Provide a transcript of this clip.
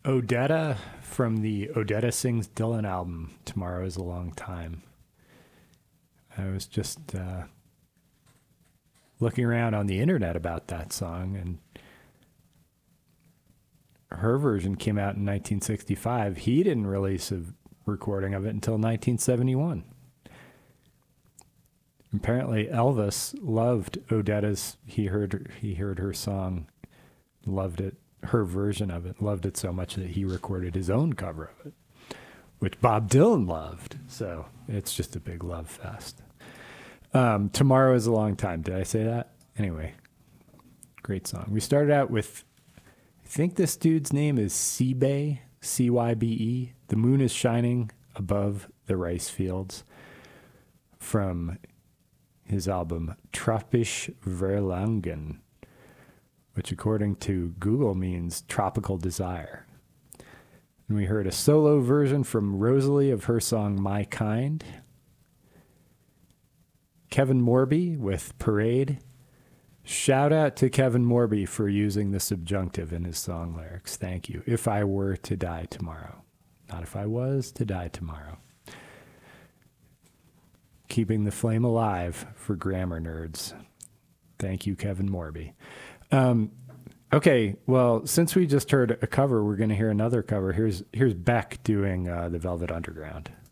Odetta from the Odetta Sings Dylan album, Tomorrow is a Long Time. I was just looking around on the internet about that song, and her version came out in 1965. He didn't release a recording of it until 1971. Apparently Elvis loved Odetta's, he heard her song, loved it, her version of it, loved it so much that he recorded his own cover of it, which Bob Dylan loved. So it's just a big love fest. Tomorrow is a Long Time. Did I say that? Anyway, great song. We started out with, I think this dude's name is Cybe, Cybe. The Moon is Shining Above the Rice Fields, from his album Tropisch Verlangen, which according to Google means tropical desire. And we heard a solo version from Rosalie of her song My Kind. Kevin Morby with Parade. Shout out to Kevin Morby for using the subjunctive in his song lyrics. Thank you. If I were to die tomorrow. Not if I was to die tomorrow. Keeping the flame alive for grammar nerds. Thank you, Kevin Morby. Okay, well, since we just heard a cover, we're going to hear another cover. Here's Beck doing The Velvet Underground.